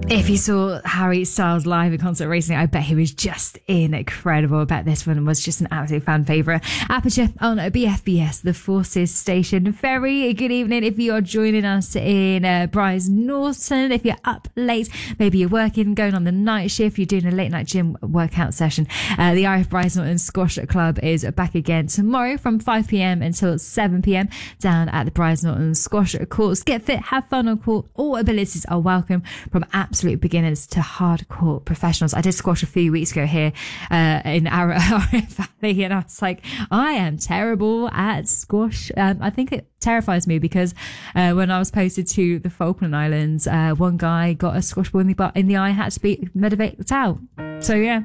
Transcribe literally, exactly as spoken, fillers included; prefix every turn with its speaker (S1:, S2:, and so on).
S1: If you saw Harry Styles live in concert recently, I bet he was just incredible. I bet this one was just an absolute fan favourite. Aperture on B F B S, the Forces Station. Very good evening if you are joining us in uh, Brize Norton. If you're up late, maybe you're working, going on the night shift, you're doing a late night gym workout session. Uh, the I F Brize Norton Squash Club is back again tomorrow from five p.m. until seven p.m. down at the Brize Norton Squash Courts. Get fit, have fun on court. All abilities are welcome, from absolute beginners to hardcore professionals. I did squash a few weeks ago here uh, in our, our valley, and I was like, I am terrible at squash. Um, I think it terrifies me because uh, when I was posted to the Falkland Islands, uh, one guy got a squash ball in the butt in the eye, had to be medevaced out. So yeah,